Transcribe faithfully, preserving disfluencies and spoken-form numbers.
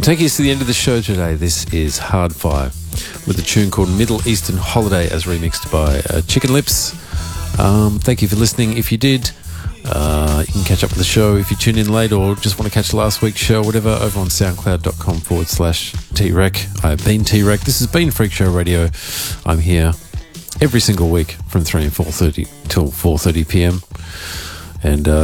Taking us to the end of the show today, this is Hardfire with a tune called Middle Eastern Holiday as remixed by uh, Chicken Lips. Um, thank you for listening. If you did, uh, you can catch up with the show if you tune in late or just want to catch last week's show, whatever, over on soundcloud.com forward slash T-Rec. I've been T-Rec. This has been Freak Show Radio. I'm here every single week from three and four thirty till four thirty p.m. And uh,